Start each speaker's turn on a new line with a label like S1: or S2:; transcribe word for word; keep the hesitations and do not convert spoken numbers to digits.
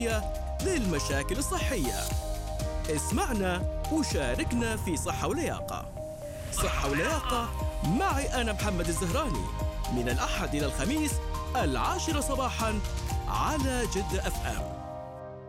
S1: للمشاكل الصحية. اسمعنا وشاركنا في صحة ولياقة. صحة ولياقة معي أنا محمد الزهراني، من الأحد إلى الخميس العاشرة صباحاً على جدة أف أم.